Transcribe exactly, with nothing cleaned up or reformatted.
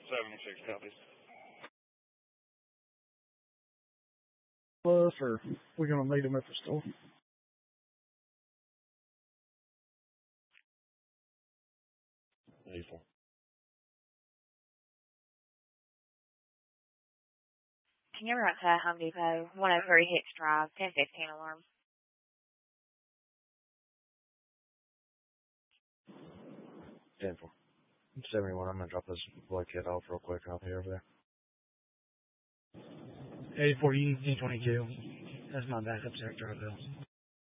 seventy-six copies. Plus, or we're going to meet them at the store? eighty-four. Can you run to Home Depot, one oh three Hicks Drive, ten fifteen alarm? ten four. seventy-one, I'm going to drop this blood kit off real quick. I'll be over there. eighty-four, you need twenty-two. That's my backup sector, Bill.